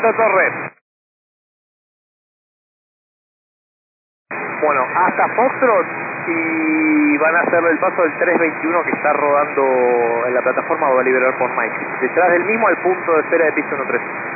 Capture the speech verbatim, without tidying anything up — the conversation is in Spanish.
Torre. Bueno, hasta Foxtrot y van a hacer el paso del tres veintiuno que está rodando en la plataforma, va a liberar por Mike. Detrás del mismo al punto de espera de pista uno tres.